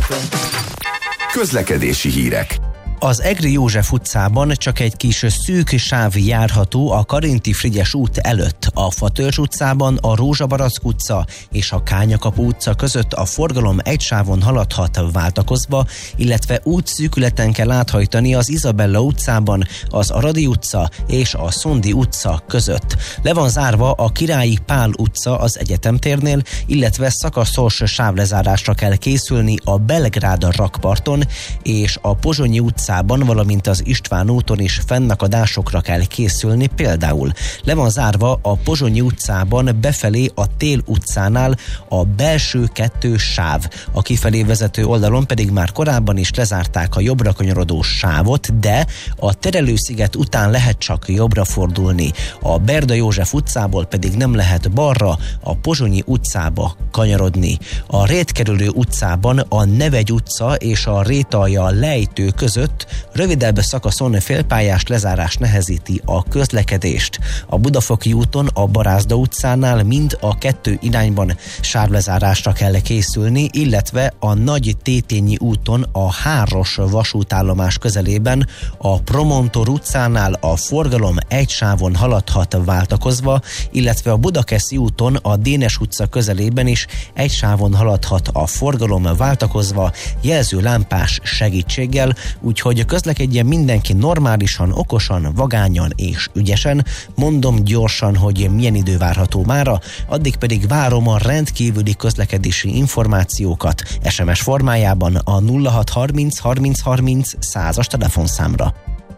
Közlekedési hírek. Az Egri József utcában csak egy kis szűk sáv járható a Karinti-Frigyes út előtt. A Fatörzs utcában a Rózsabarack utca és a Kányakapu utca között a forgalom egy sávon haladhat váltakozva, illetve útszűkületen kell áthajtani az Izabella utcában, az Aradi utca és a Szondi utca között. Le van zárva a Királyi Pál utca az Egyetemtérnél, illetve szakaszos sávlezárásra kell készülni a Belgrád rakparton és a Pozsonyi utca, valamint az István úton is fennakadásokra kell készülni, például le van zárva a Pozsonyi utcában befelé a Tél utcánál a belső 2 sáv. A kifelé vezető oldalon pedig már korábban is lezárták a jobbra kanyarodó sávot, de a Terelősziget után lehet csak jobbra fordulni. A Berda József utcából pedig nem lehet balra, a Pozsonyi utcába kanyarodni. A Rétkerülő utcában a Nevegy utca és a Rétalja lejtő között rövidebb szakaszon félpályás lezárás nehezíti a közlekedést. A Budafoki úton a Barázda utcánál mind a 2 irányban sávlezárásra kell készülni, illetve a Nagy Tétényi úton a Háros vasútállomás közelében a Promontor utcánál a forgalom egy sávon haladhat váltakozva, illetve a Budakeszi úton a Dénes utca közelében is egy sávon haladhat a forgalom váltakozva jelzőlámpás segítséggel, úgyhogy közlekedjen mindenki normálisan, okosan, vagányan és ügyesen. Mondom gyorsan, hogy milyen idő várható mára, addig pedig várom a rendkívüli közlekedési információkat SMS formájában a 0630 30 30 100-as telefonszámra.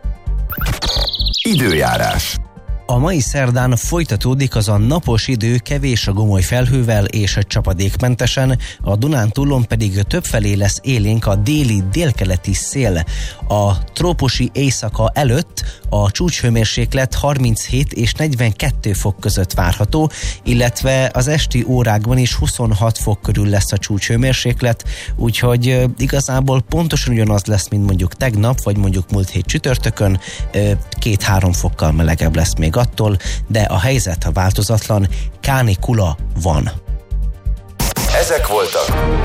Időjárás. A mai szerdán folytatódik az a napos idő kevés a gomoly felhővel és csapadékmentesen, a Dunántúlon pedig többfelé lesz élénk a déli-délkeleti szél. A trópusi éjszaka előtt a csúcshőmérséklet 37 és 42 fok között várható, illetve az esti órákban is 26 fok körül lesz a csúcshőmérséklet, úgyhogy igazából pontosan ugyanaz lesz, mint mondjuk tegnap, vagy mondjuk múlt hét csütörtökön, 2-3 fokkal melegebb lesz még attól, de a helyzet változatlan, kánikula van. Ezek voltak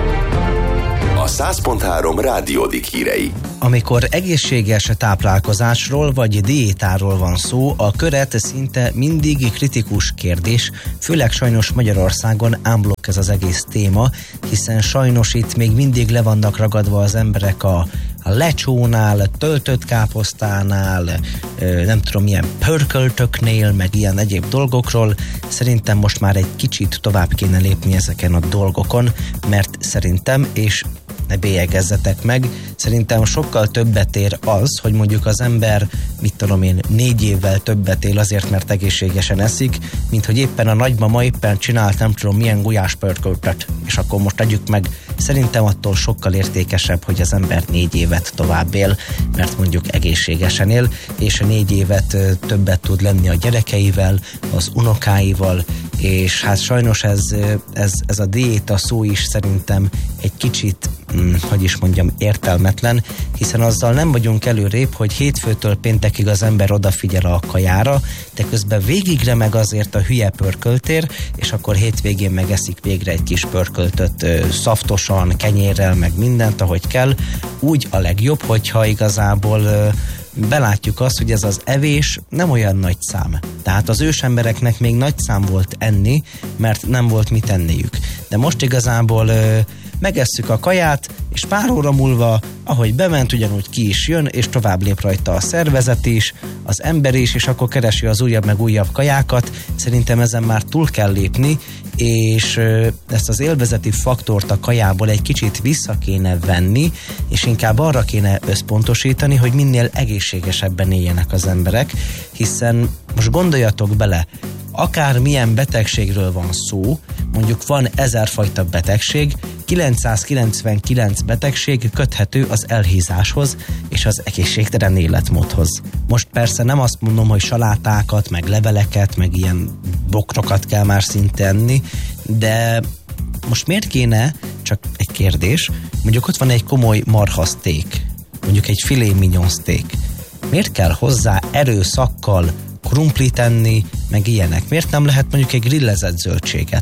a 100.3 Rádiódik hírei. Amikor egészséges táplálkozásról vagy diétáról van szó, a köret szinte mindig kritikus kérdés, főleg sajnos Magyarországon ámblokk ez az egész téma, hiszen sajnos itt még mindig le vannak ragadva az emberek a lecsónál, töltött káposztánál, nem tudom, milyen pörköltöknél, meg ilyen egyéb dolgokról. Szerintem most már egy kicsit tovább kéne lépni ezeken a dolgokon, mert szerintem, és ne bélyegezzetek meg, szerintem sokkal többet ér az, hogy mondjuk az ember, 4 évvel többet él azért, mert egészségesen eszik, mint hogy éppen a nagymama éppen csinált nem tudom milyen gulyáspörköltöt, és akkor most tegyük meg. Szerintem attól sokkal értékesebb, hogy az ember 4 évet tovább él, mert mondjuk egészségesen él, és 4 évet többet tud lenni a gyerekeivel, az unokáival, és hát sajnos ez a diéta szó is szerintem egy kicsit, értelmetlen, hiszen azzal nem vagyunk előrébb, hogy hétfőtől péntekig az ember odafigyel a kajára, de közben végigre meg azért a hülye pörköltér, és akkor hétvégén megeszik végre egy kis pörköltöt szaftosan, kenyérrel, meg mindent, ahogy kell. Úgy a legjobb, hogyha igazából belátjuk azt, hogy ez az evés nem olyan nagy szám. Tehát az ősembereknek még nagy szám volt enni, mert nem volt mit enniük. De most igazából megesszük a kaját, és pár óra múlva, ahogy bement, ugyanúgy ki is jön, és tovább lép rajta a szervezet is, az ember is, és akkor keresi az újabb meg újabb kajákat. Szerintem ezen már túl kell lépni, és ezt az élvezeti faktort a kajából egy kicsit vissza kéne venni, és inkább arra kéne összpontosítani, hogy minél egészségesebben éljenek az emberek, hiszen most gondoljatok bele, akár milyen betegségről van szó, mondjuk van 1000 fajta betegség, 999 betegség köthető az elhízáshoz és az egészségtelen életmódhoz. Most persze nem azt mondom, hogy salátákat, meg leveleket, meg ilyen bokrokat kell már szinte enni, de most miért kéne, csak egy kérdés, mondjuk ott van egy komoly marhaszték, mondjuk egy filé mignon steak. Miért kell hozzá erőszakkal krumplit enni, meg ilyenek? Miért nem lehet mondjuk egy grillezett zöldséget?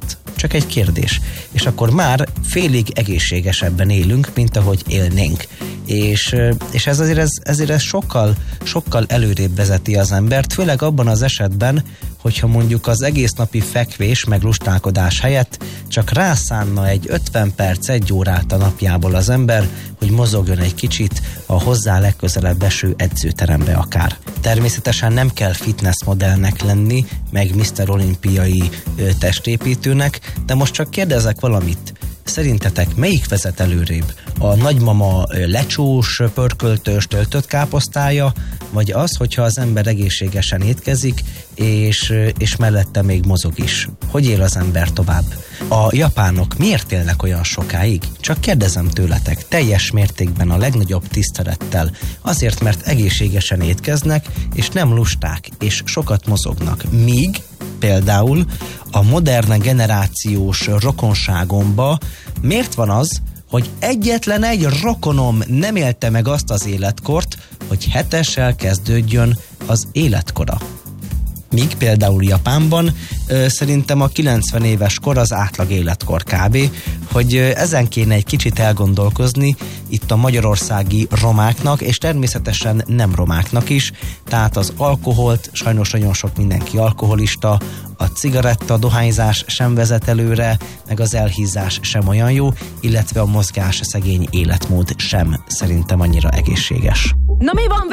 csak egy kérdés. És akkor már félig egészségesebben élünk, mint ahogy élnénk. És ez azért sokkal előrébb vezeti az embert, főleg abban az esetben, hogyha mondjuk az egész napi fekvés meg lustálkodás helyett csak rászánna egy 50 perc, 1 órát a napjából az ember, hogy mozogjon egy kicsit a hozzá legközelebb eső edzőterembe akár. Természetesen nem kell fitness modellnek lenni, meg Mr. Olimpiai testépítőnek, de most csak kérdezek valamit. Szerintetek melyik vezet előrébb? A nagymama lecsós, pörköltös, töltött káposztája, vagy az, hogyha az ember egészségesen étkezik, és mellette még mozog is? Hogy él az ember tovább? A japánok miért élnek olyan sokáig? Csak kérdezem tőletek, teljes mértékben a legnagyobb tisztelettel. Azért, mert egészségesen étkeznek, és nem lusták, és sokat mozognak. Míg például a modern generációs rokonságomba miért van az, hogy egyetlen egy rokonom nem élte meg azt az életkort, hogy 7-essel kezdődjön az életkora. Míg például Japánban szerintem a 90 éves kor az átlag életkor kb., hogy ezen kéne egy kicsit elgondolkozni itt a magyarországi romáknak, és természetesen nem romáknak is, tehát az alkoholt, sajnos nagyon sok mindenki alkoholista, a cigaretta, dohányzás sem vezet előre, meg az elhízás sem olyan jó, illetve a mozgás szegény életmód sem szerintem annyira egészséges. Na mi van